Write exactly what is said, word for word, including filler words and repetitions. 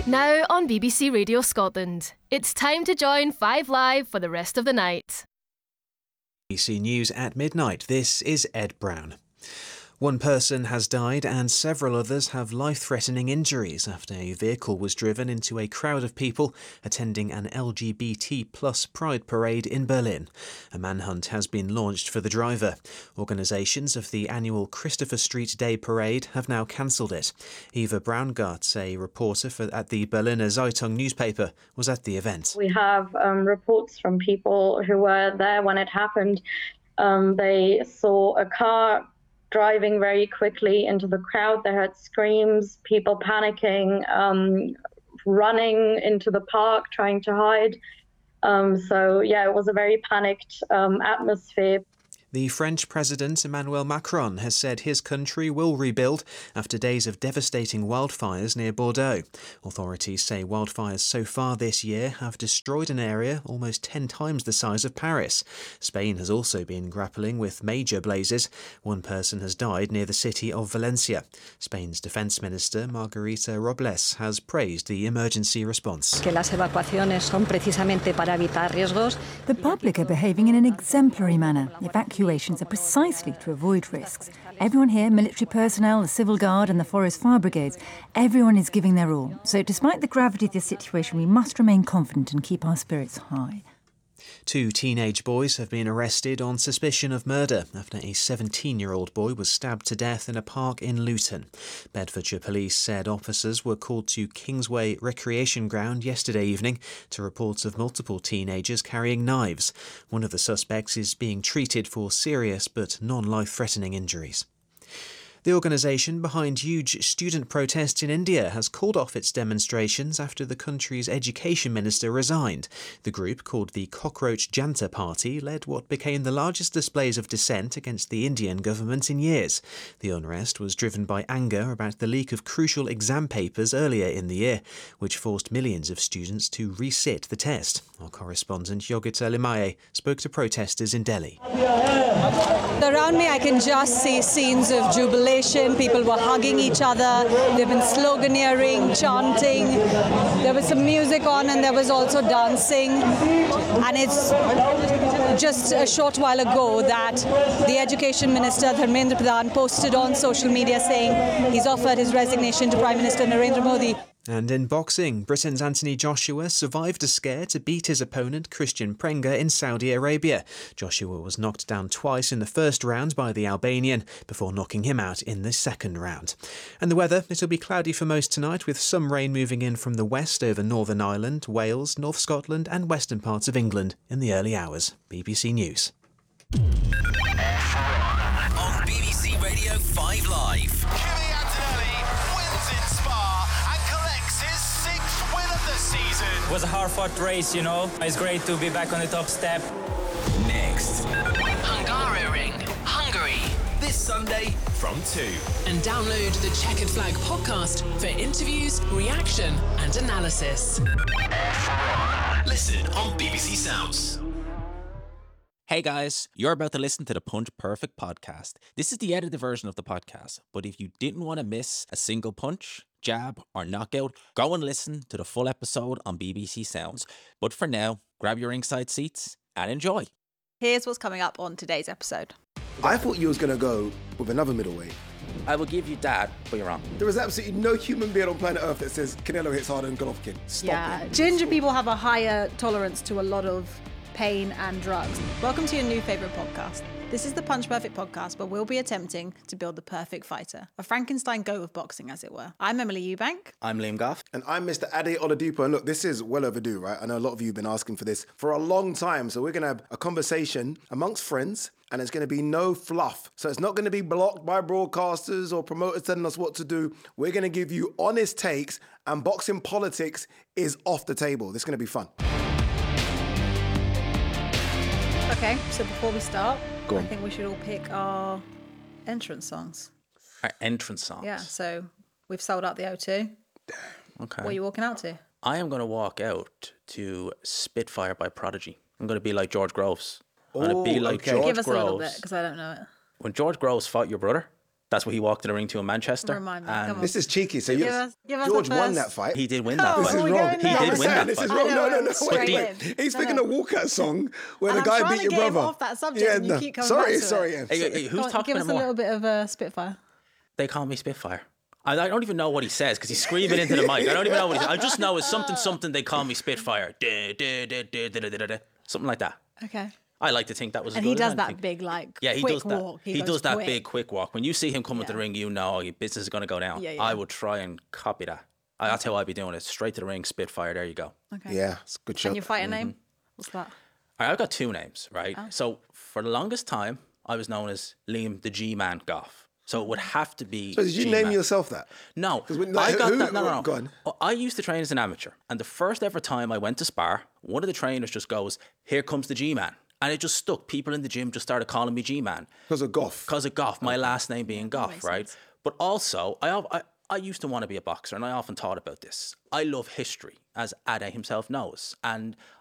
Now on B B C Radio Scotland, it's time to join Five Live for the rest of the night. B B C News at midnight. This is Ed Brown. One person has died and several others have life-threatening injuries after a vehicle was driven into a crowd of people attending an L G B T plus pride parade in Berlin. A manhunt has been launched for the driver. Organisations of the annual Christopher Street Day parade have now cancelled it. Eva Braungart, a reporter for, at the Berliner Zeitung newspaper, was at the event. We have um, reports from people who were there when it happened. Um, they saw a car driving very quickly into the crowd. They heard screams, people panicking, um, running into the park, trying to hide. Um, so, yeah, it was a very panicked um, atmosphere. The French President Emmanuel Macron has said his country will rebuild after days of devastating wildfires near Bordeaux. Authorities say wildfires so far this year have destroyed an area almost ten times the size of Paris. Spain has also been grappling with major blazes. One person has died near the city of Valencia. Spain's Defence Minister Margarita Robles has praised the emergency response. Que las evacuaciones son precisamente para evitar riesgos. The public are behaving in an exemplary manner. Evacuations are precisely to avoid risks. Everyone here, military personnel, the civil guard and the forest fire brigades, everyone is giving their all. So despite the gravity of the situation, we must remain confident and keep our spirits high. Two teenage boys have been arrested on suspicion of murder after a seventeen-year-old boy was stabbed to death in a park in Luton. Bedfordshire Police said officers were called to Kingsway Recreation Ground yesterday evening to reports of multiple teenagers carrying knives. One of the suspects is being treated for serious but non-life-threatening injuries. The organisation behind huge student protests in India has called off its demonstrations after the country's education minister resigned. The group, called the Cockroach Janta Party, led what became the largest displays of dissent against the Indian government in years. The unrest was driven by anger about the leak of crucial exam papers earlier in the year, which forced millions of students to resit the test. Our correspondent Yogita Limaye spoke to protesters in Delhi. Around me I can just see scenes of jubilation. People were hugging each other. They've been sloganeering, chanting. There was some music on and there was also dancing. And it's just a short while ago that the Education Minister, Dharmendra Pradhan, posted on social media saying he's offered his resignation to Prime Minister Narendra Modi. And in boxing, Britain's Anthony Joshua survived a scare to beat his opponent Christian Prenga in Saudi Arabia. Joshua was knocked down twice in the first round by the Albanian before knocking him out in the second round. And the weather, it'll be cloudy for most tonight with some rain moving in from the west over Northern Ireland, Wales, North Scotland and western parts of England in the early hours. B B C News. On B B C Radio five Live. It was a hard-fought race, you know. It's great to be back on the top step. Next. Hungaroring, Hungary. This Sunday from two. And download the Checkered Flag podcast for interviews, reaction and analysis. Listen on B B C Sounds. Hey guys, you're about to listen to the Punch Perfect podcast. This is the edited version of the podcast, but if you didn't want to miss a single punch, jab or knockout, go and listen to the full episode on B B C Sounds. But for now, grab your ringside seats and enjoy. Here's what's coming up on today's episode. I thought you was going to go with another middleweight. I will give you that, but you're wrong. There is absolutely no human being on planet Earth that says Canelo hits harder than Golovkin. Stop yeah, it. Ginger people have a higher tolerance to a lot of pain and drugs. Welcome to your new favourite podcast. This is the Punch Perfect podcast, where we'll be attempting to build the perfect fighter. A Frankenstein goat of boxing, as it were. I'm Emily Eubank. I'm Liam Goff. And I'm Mister Ade Oladipo. And look, this is well overdue, right? I know a lot of you have been asking for this for a long time. So we're going to have a conversation amongst friends, and it's going to be no fluff. So it's not going to be blocked by broadcasters or promoters telling us what to do. We're going to give you honest takes, and boxing politics is off the table. This is going to be fun. Okay, so before we start, Go I on. think we should all pick our entrance songs. Our entrance songs? Yeah, so we've sold out the O two. Okay. What are you walking out to? I am going to walk out to Spitfire by Prodigy. I'm going to be like George Groves. I'm going to be like okay. George Give us Groves. a little bit, because I don't know it. When George Groves fought your brother, That's what he walked in the ring to in Manchester. Remind me. And Come on. This is cheeky. So you, Give us- give us the George won first- that fight. he did win Come that on, This fight. is we wrong. going He there? did I'm win saying that this fight. is I wrong. know, No, no, no. straight Wait, in. He's No, picking no. a walkout song where And the I'm guy trying beat to your get him brother. off that subject and you keep coming sorry, back to sorry. it. Em, Hey, sorry. hey, who's Go on, talking give us a more? little bit of a Spitfire. They call me Spitfire. I I don't even know what he says because he's screaming into the mic. I don't even know what he says. I just know it's something, something. They call me Spitfire. Da, da, da, da, da, da, da, da. Something like that. Okay. I like to think that was. And as he good as does that anything. big, like, Yeah, he quick does that. walk. He, He does goes that quick. big quick walk. When you see him come into the Yeah. ring, you know your business is going to go down. Yeah, yeah. I would try and copy that. I, that's how I'd be doing it. Straight to the ring, Spitfire. There you go. Okay. Yeah, it's a good show. And your fighter name? What's that? All right, I've got two names, right? Oh. So for the longest time, I was known as Liam the G-Man Goff. So it would have to be. So did you G-Man. name yourself that? No, 'Cause when- I like, got who- that. No, no, no. go on. I used to train as an amateur, and the first ever time I went to spar, one of the trainers just goes, "Here comes the G-Man," and it just stuck. People in the gym just started calling me G-Man Because of Goff. because of Goff. My last name being Goff, right? But also, I, I I used to want to be a boxer, and I often thought about this. I love history, as Ade himself knows, and